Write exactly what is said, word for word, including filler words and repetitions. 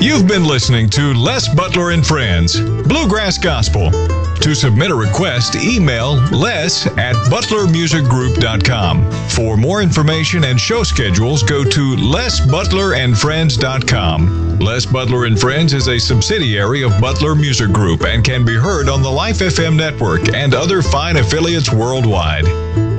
You've been listening to Les Butler and Friends, Bluegrass Gospel. To submit a request, email les at butler music group dot com. For more information and show schedules, go to les butler and friends dot com. Les Butler and Friends is a subsidiary of Butler Music Group and can be heard on the Life F M network and other fine affiliates worldwide.